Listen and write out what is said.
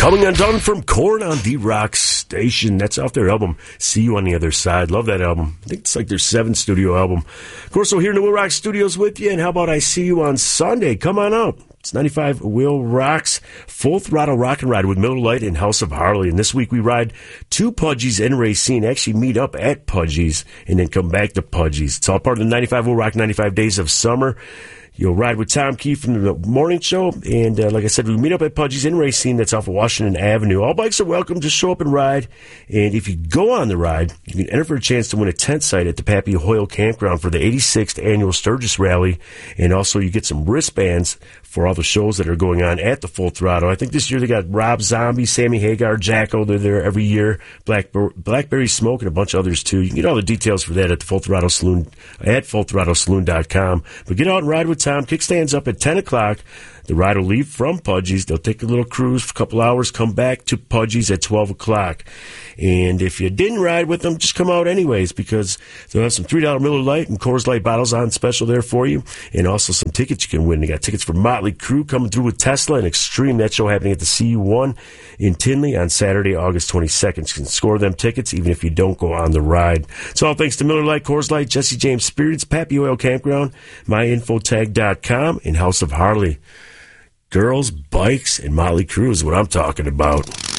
Coming undone from Korn on the Rock Station. That's off their album, See You on the Other Side. Love that album. I think it's like their 7th studio album. Of course, we're here in the Will Rock Studios with you. And how about I see you on Sunday? Come on out. It's 95 Will Rocks, Full Throttle Rock and Ride with Miller Lite and House of Harley. And this week we ride to Pudgy's and Racine, actually meet up at Pudgy's and then come back to Pudgy's. It's all part of the 95 Will Rock 95 Days of Summer. You'll ride with Tom Key from the morning show. And like I said, we meet up at Pudgy's in Racine. That's off of Washington Avenue. All bikes are welcome. Just show up and ride. And if you go on the ride, you can enter for a chance to win a tent site at the Pappy Hoyle Campground for the 86th Annual Sturgis Rally. And also you get some wristbands for all the shows that are going on at the Full Throttle. I think this year they got Rob Zombie, Sammy Hagar, Jacko. They're there every year. Blackberry Smoke and a bunch of others too. You can get all the details for that at the Full Throttle Saloon at fullthrottlesaloon.com. But get out and ride with Tom. Kickstand's up at 10 o'clock. The ride will leave from Pudgy's. They'll take a little cruise for a couple hours, come back to Pudgy's at 12 o'clock. And if you didn't ride with them, just come out anyways, because they'll have some $3 Miller Lite and Coors Light bottles on special there for you, and also some tickets you can win. They got tickets for Motley Crue coming through with Tesla and Extreme. That show happening at the CU1 in Tinley on Saturday, August 22nd. You can score them tickets even if you don't go on the ride. It's all thanks to Miller Lite, Coors Light, Jesse James Spirits, Pappy Oil Campground, myinfotag.com, and House of Harley. Girls, bikes, and Motley Crue is what I'm talking about.